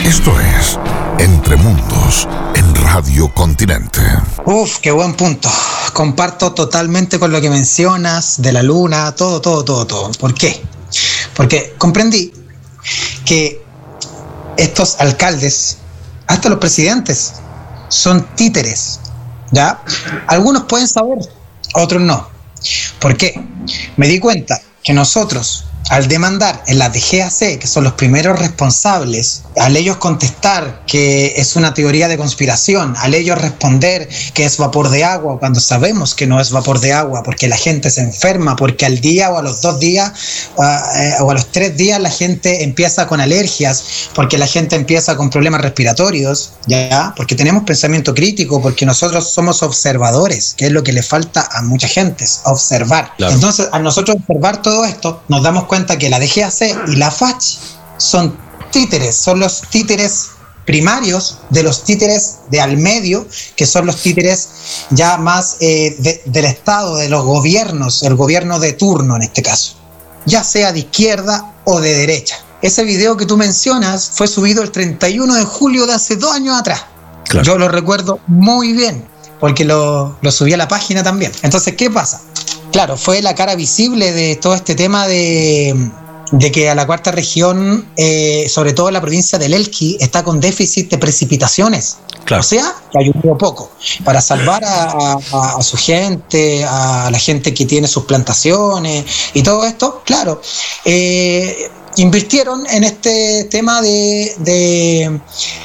Esto es Entre Mundos en Radio Continente. Uf, qué buen punto. Comparto totalmente con lo que mencionas de la luna, todo. ¿Por qué? Porque comprendí que estos alcaldes, hasta los presidentes, son títeres, ¿ya? Algunos pueden saber, otros no. ¿Por qué? Me di cuenta que nosotros, al demandar en la DGAC, que son los primeros responsables, al ellos contestar que es una teoría de conspiración, al ellos responder que es vapor de agua, cuando sabemos que no es vapor de agua, porque la gente se enferma, porque al día o a los 2 días o a los 3 días la gente empieza con alergias, porque la gente empieza con problemas respiratorios, ¿ya? Porque tenemos pensamiento crítico, porque nosotros somos observadores, que es lo que le falta a mucha gente, es observar. Claro. Entonces, al nosotros observar todo esto, nos damos cuenta que la DGAC y la FACH son títeres, son los títeres primarios de los títeres de al medio, que son los títeres ya más del Estado, de los gobiernos, el gobierno de turno en este caso, ya sea de izquierda o de derecha. Ese video que tú mencionas fue subido el 31 de julio de hace 2 años atrás. Claro. Yo lo recuerdo muy bien, porque lo subí a la página también. Entonces, ¿qué pasa? Claro, fue la cara visible de todo este tema de que a la cuarta región, sobre todo la provincia del Elqui, está con déficit de precipitaciones. Claro. O sea, que ayudó poco. Para salvar a su gente, a la gente que tiene sus plantaciones y todo esto, claro, invirtieron en este tema de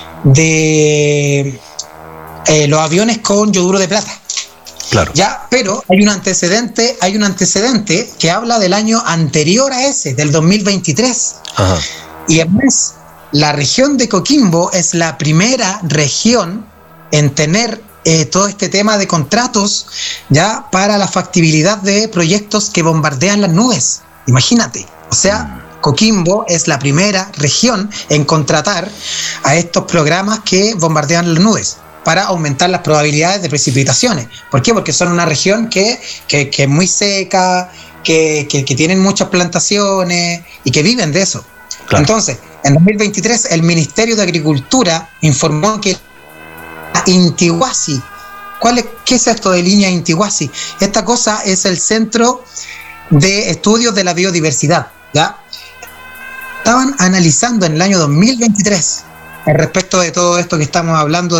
los aviones con yoduro de plata. Claro. Ya, pero hay un antecedente que habla del año anterior a ese, del 2023. Ajá. Y además, la región de Coquimbo es la primera región en tener todo este tema de contratos ya para la factibilidad de proyectos que bombardean las nubes. Imagínate, o sea, Coquimbo es la primera región en contratar a estos programas que bombardean las nubes para aumentar las probabilidades de precipitaciones. ¿Por qué? Porque son una región que es muy seca, que tienen muchas plantaciones y que viven de eso. Claro. Entonces, en 2023 el Ministerio de Agricultura informó que Intihuasi, ¿qué es esto de línea Intihuasi? Esta cosa es el Centro de Estudios de la Biodiversidad, ¿ya? Estaban analizando en el año 2023 respecto de todo esto que estamos hablando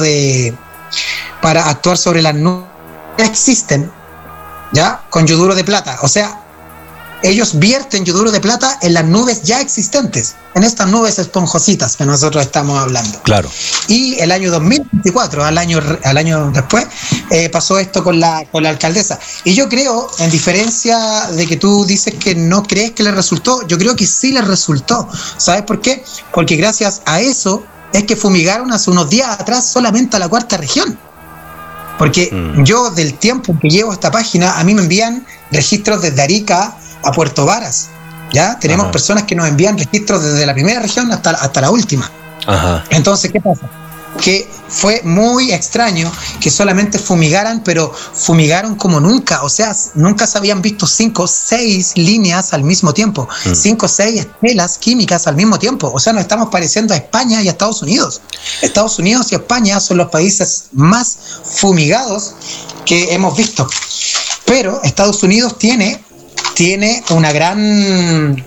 para actuar sobre las nubes que existen, ¿ya? Con yoduro de plata. O sea, ellos vierten yoduro de plata en las nubes ya existentes, en estas nubes esponjositas que nosotros estamos hablando. Claro. Y el año 2024, al año después, pasó esto con la alcaldesa. Y yo creo, en diferencia de que tú dices que no crees que le resultó, yo creo que sí le resultó. ¿Sabes por qué? Porque gracias a eso es que fumigaron hace unos días atrás solamente a la cuarta región. Porque yo, del tiempo que llevo esta página, a mí me envían registros desde Arica a Puerto Varas. ¿Ya? Tenemos personas que nos envían registros desde la primera región hasta la última. Ajá. Entonces, ¿qué pasa? Que fue muy extraño que solamente fumigaran, pero fumigaron como nunca. O sea, nunca se habían visto 5 o 6 líneas al mismo tiempo, 5 o 6 estelas químicas al mismo tiempo. O sea, nos estamos pareciendo a España y a Estados Unidos. Estados Unidos y España son los países más fumigados que hemos visto. Pero Estados Unidos tiene una gran...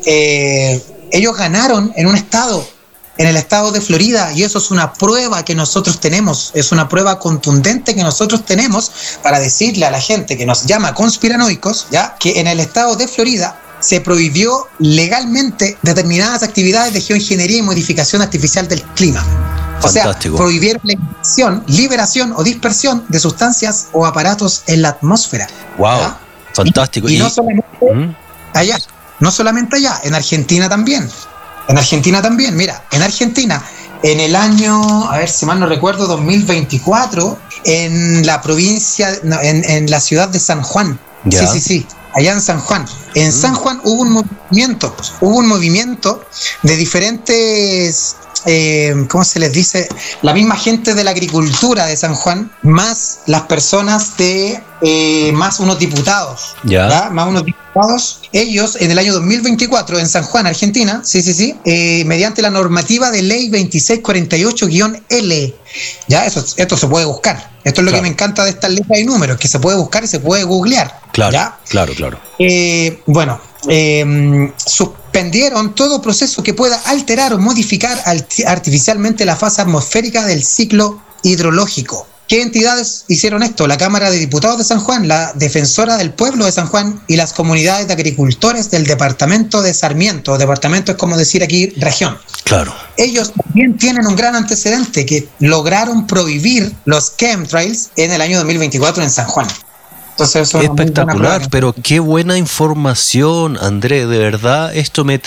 ellos ganaron en un estado, en el estado de Florida, y eso es una prueba que nosotros tenemos, es una prueba contundente que nosotros tenemos para decirle a la gente que nos llama conspiranoicos, ya, que en el estado de Florida se prohibió legalmente determinadas actividades de geoingeniería y modificación artificial del clima. Fantástico. O sea, prohibieron la emisión, liberación o dispersión de sustancias o aparatos en la atmósfera. Wow, ¿ya? Fantástico. Y no solamente allá, en Argentina también. Mira, en Argentina, en el año, a ver si mal no recuerdo, 2024, en la provincia, en la ciudad de San Juan. ¿Ya? Sí, allá en San Juan. En San Juan hubo un movimiento de diferentes, ¿cómo se les dice? La misma gente de la agricultura de San Juan, más las personas más unos diputados, ¿ya? Más unos diputados Diputados, ellos en el año 2024 en San Juan, Argentina, mediante la normativa de ley 2648-L, ya esto se puede buscar. Esto es lo que me encanta de estas letras y números, que se puede buscar y se puede googlear. Claro, ¿ya? Claro. Suspendieron todo proceso que pueda alterar o modificar artificialmente la fase atmosférica del ciclo hidrológico. ¿Qué entidades hicieron esto? La Cámara de Diputados de San Juan, la Defensora del Pueblo de San Juan y las comunidades de agricultores del departamento de Sarmiento. Departamento es como decir aquí región. Claro. Ellos también tienen un gran antecedente, que lograron prohibir los chemtrails en el año 2024 en San Juan. Entonces, eso espectacular, pero qué buena información, Andrés, de verdad esto me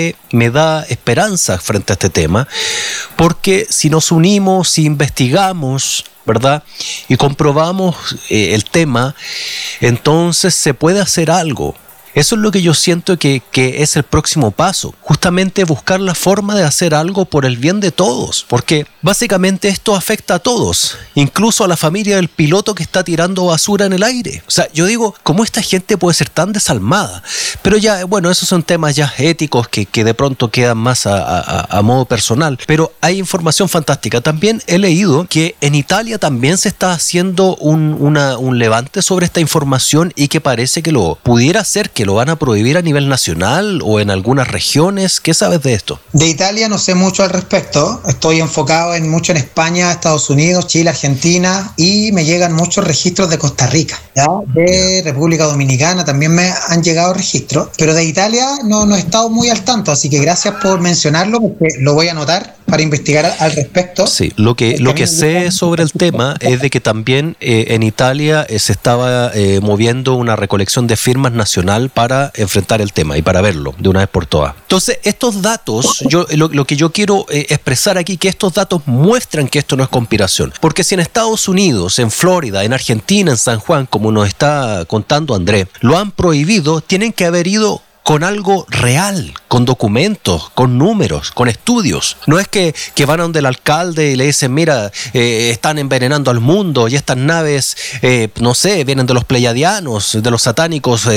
da esperanza frente a este tema, porque si nos unimos, si investigamos, ¿verdad?, y comprobamos el tema, entonces se puede hacer algo. Eso es lo que yo siento que es el próximo paso, justamente buscar la forma de hacer algo por el bien de todos, porque básicamente esto afecta a todos, incluso a la familia del piloto que está tirando basura en el aire. O sea, yo digo, ¿cómo esta gente puede ser tan desalmada? Pero ya, bueno, esos son temas ya éticos que de pronto quedan más a modo personal, pero hay información fantástica. También he leído que en Italia también se está haciendo un levante sobre esta información y que parece que lo pudiera ser que lo van a prohibir a nivel nacional o en algunas regiones. ¿Qué sabes de esto? De Italia no sé mucho al respecto. Estoy enfocado mucho en España, Estados Unidos, Chile, Argentina, y me llegan muchos registros de Costa Rica, ¿ya? De República Dominicana también me han llegado registros, pero de Italia no he estado muy al tanto, así que gracias por mencionarlo, porque lo voy a anotar para investigar al respecto. Sí, lo que sé sobre el tema es de que también en Italia se estaba moviendo una recolección de firmas nacional para enfrentar el tema y para verlo de una vez por todas. Entonces, estos datos, lo que yo quiero expresar aquí, que estos datos muestran que esto no es conspiración. Porque si en Estados Unidos, en Florida, en Argentina, en San Juan, como nos está contando Andrés, lo han prohibido, tienen que haber ido con algo real, con documentos, con números, con estudios. No es que van a donde el alcalde y le dicen, mira, están envenenando al mundo y estas naves, no sé, vienen de los pleiadianos, de los satánicos,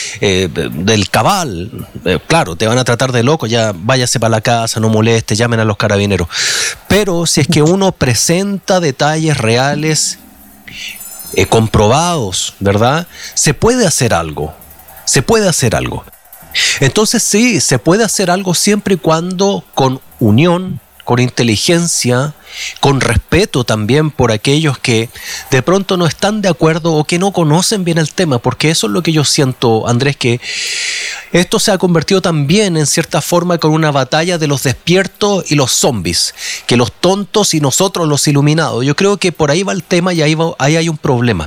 del cabal. Claro, te van a tratar de loco, ya váyase para la casa, no moleste, llamen a los carabineros. Pero si es que uno presenta detalles reales, comprobados, ¿verdad?, se puede hacer algo. Se puede hacer algo. Entonces sí, se puede hacer algo siempre y cuando con unión, con inteligencia, con respeto también por aquellos que de pronto no están de acuerdo o que no conocen bien el tema, porque eso es lo que yo siento, Andrés, que esto se ha convertido también en cierta forma con una batalla de los despiertos y los zombies, que los tontos y nosotros los iluminados. Yo creo que por ahí va el tema y ahí hay un problema.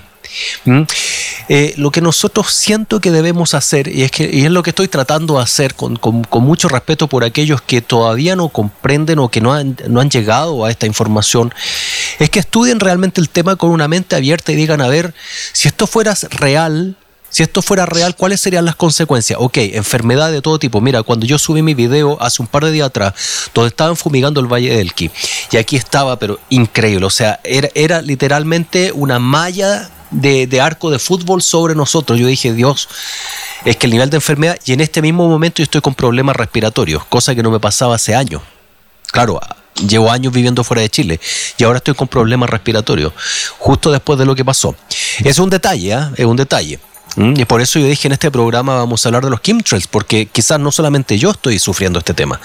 Lo que nosotros siento que debemos hacer, y es lo que estoy tratando de hacer con mucho respeto por aquellos que todavía no comprenden o que no han llegado a esta información, es que estudien realmente el tema con una mente abierta y digan, a ver, si esto fuera real, ¿cuáles serían las consecuencias? Ok, enfermedad de todo tipo. Mira, cuando yo subí mi video hace un par de días atrás, donde estaban fumigando el Valle del Elqui, y aquí estaba, pero increíble, o sea, era literalmente una malla de arco de fútbol sobre nosotros. Yo dije, Dios, es que el nivel de enfermedad, y en este mismo momento yo estoy con problemas respiratorios, cosa que no me pasaba hace años. Claro, llevo años viviendo fuera de Chile y ahora estoy con problemas respiratorios, justo después de lo que pasó. Es un detalle, es un detalle. Y por eso yo dije, en este programa vamos a hablar de los chemtrails, porque quizás no solamente yo estoy sufriendo este tema.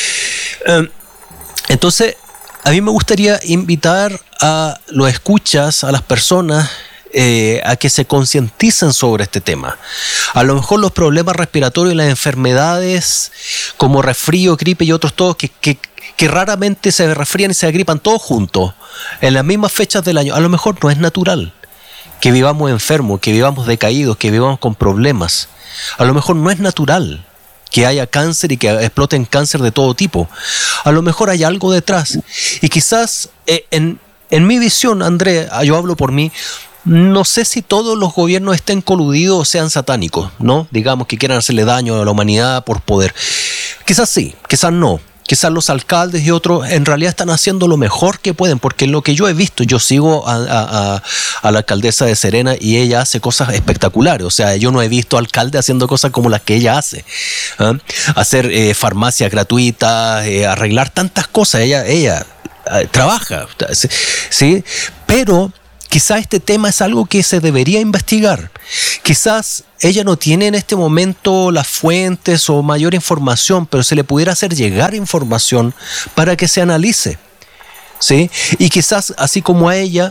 Entonces, a mí me gustaría invitar a los escuchas, a las personas, a que se concienticen sobre este tema. A lo mejor los problemas respiratorios y las enfermedades como resfrío, gripe y otros todos que raramente se resfrían y se agripan todos juntos en las mismas fechas del año, a lo mejor no es natural que vivamos enfermos, que vivamos decaídos, que vivamos con problemas. A lo mejor no es natural que haya cáncer y que exploten cáncer de todo tipo. A lo mejor hay algo detrás. Y quizás en mi visión, Andrés, yo hablo por mí, no sé si todos los gobiernos estén coludidos o sean satánicos, ¿no? Digamos que quieran hacerle daño a la humanidad por poder. Quizás sí, quizás no. quizás los alcaldes y otros en realidad están haciendo lo mejor que pueden, porque lo que yo he visto, yo sigo a la alcaldesa de Serena y ella hace cosas espectaculares. O sea, yo no he visto alcalde haciendo cosas como las que ella hace. Hacer farmacias gratuitas, arreglar tantas cosas. Ella trabaja, ¿sí? Pero quizás este tema es algo que se debería investigar. Quizás ella no tiene en este momento las fuentes o mayor información, pero se le pudiera hacer llegar información para que se analice, ¿sí? Y quizás así como a ella,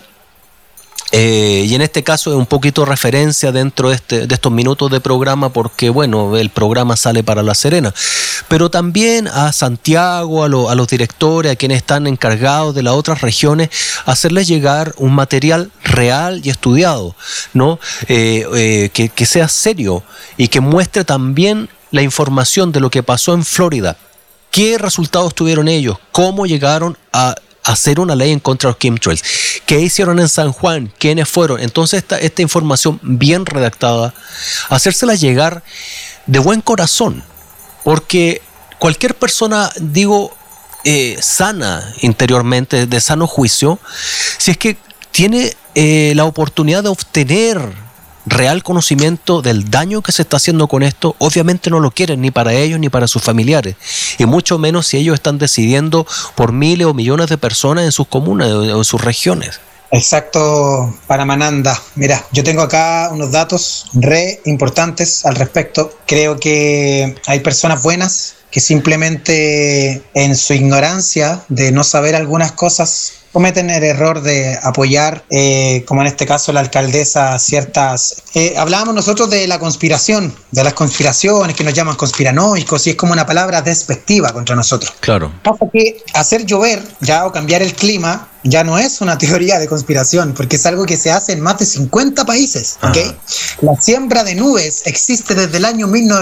y en este caso es un poquito referencia dentro de estos minutos de programa, porque bueno, el programa sale para La Serena, pero también a Santiago, a los directores, a quienes están encargados de las otras regiones, hacerles llegar un material real y estudiado, ¿no? Que sea serio y que muestre también la información de lo que pasó en Florida, qué resultados tuvieron ellos, cómo llegaron a hacer una ley en contra de los chemtrails, qué hicieron en San Juan, quiénes fueron. Entonces esta información bien redactada, hacérsela llegar de buen corazón, porque cualquier persona, digo, sana interiormente, de sano juicio, si es que tiene la oportunidad de obtener real conocimiento del daño que se está haciendo con esto, obviamente no lo quieren ni para ellos ni para sus familiares, y mucho menos si ellos están decidiendo por miles o millones de personas en sus comunas o en sus regiones. Exacto, Paramananda. Mira, yo tengo acá unos datos re importantes al respecto. Creo que hay personas buenas que simplemente en su ignorancia de no saber algunas cosas cometen el error de apoyar, como en este caso la alcaldesa, ciertas... hablábamos nosotros de la conspiración, de las conspiraciones que nos llaman conspiranoicos, y es como una palabra despectiva contra nosotros. Claro. Pasa que hacer llover ya o cambiar el clima ya no es una teoría de conspiración, porque es algo que se hace en más de 50 países, ¿okay? La siembra de nubes existe desde el año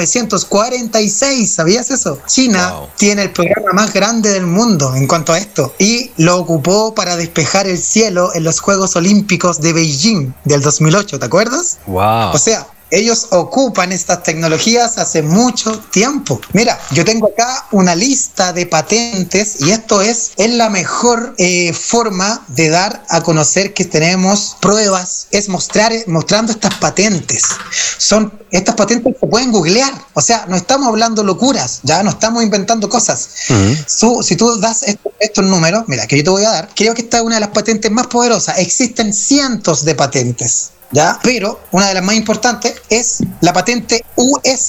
1946, ¿sabías eso? China tiene el programa más grande del mundo en cuanto a esto, y lo ocupó para despejar el cielo en los Juegos Olímpicos de Beijing del 2008, ¿te acuerdas? Wow. O sea, ellos ocupan estas tecnologías hace mucho tiempo. Mira, yo tengo acá una lista de patentes, y esto es la mejor forma de dar a conocer que tenemos pruebas, es mostrando estas patentes. Estas patentes se pueden googlear, o sea, no estamos hablando locuras, ya no estamos inventando cosas. Si tú das estos números, mira, que yo te voy a dar, creo que esta es una de las patentes más poderosas. Existen cientos de patentes, ¿ya? Pero una de las más importantes es la patente US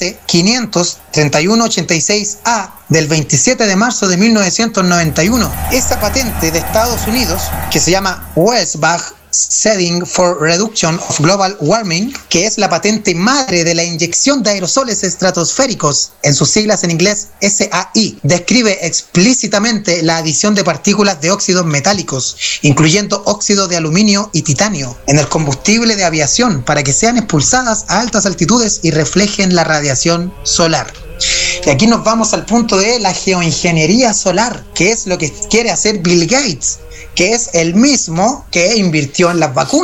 53186A del 27 de marzo de 1991. Esa patente de Estados Unidos, que se llama Welsbach Setting for Reduction of Global Warming, que es la patente madre de la inyección de aerosoles estratosféricos, en sus siglas en inglés SAI, describe explícitamente la adición de partículas de óxidos metálicos, incluyendo óxido de aluminio y titanio, en el combustible de aviación para que sean expulsadas a altas altitudes y reflejen la radiación solar. Y aquí nos vamos al punto de la geoingeniería solar, que es lo que quiere hacer Bill Gates, que es el mismo que invirtió en las vacunas.